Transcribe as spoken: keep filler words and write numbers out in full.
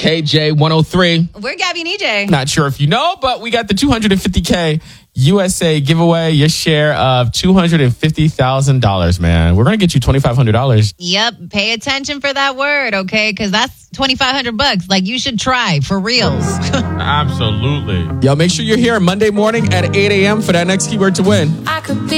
K J one oh three. We're Gabby and E J. Not sure if you know, but we got the two hundred fifty K U S A giveaway. Your share of two hundred fifty thousand dollars, man. We're going to get you twenty-five hundred dollars. Yep. Pay attention for that word, okay? Because that's twenty-five hundred bucks. Like, you should try for reals. Absolutely. Yo, make sure you're here Monday morning at eight a.m. for that next keyword to win. I could be